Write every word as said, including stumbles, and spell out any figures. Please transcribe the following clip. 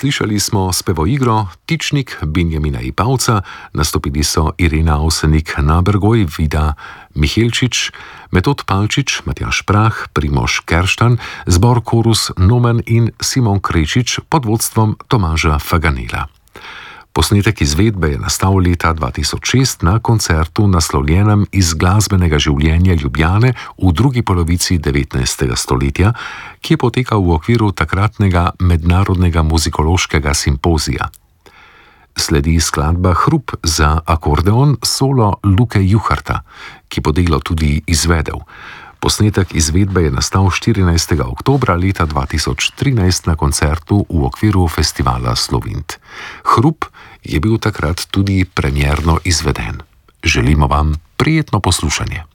Slišali smo spevoigro Tičnik Benjamina Ipavca, nastopili so Irena Avsenik Nabergoj, Vida Mihelčič, Metod Palčič, Matjaž Prah, Primož Kerštan, zbor Korus Nomen in Simon Krečič pod vodstvom Tomaža Faganela. Posnetek izvedbe je nastal leta dva tisoč šest na koncertu naslovljenem Iz glasbenega življenja Ljubljane v drugi polovici devetnajstega stoletja, ki je potekal v okviru takratnega mednarodnega muzikološkega simpozija. Sledi skladba Hrup za akordeon solo Luke Juharta, ki bo delo tudi izvedel. Posnetek izvedbe je nastal štirinajstega oktobra leta dva tisoč trinajst na koncertu v okviru festivala Slovint. Hrup je bil takrat tudi premierno izveden. Želimo vam prijetno poslušanje.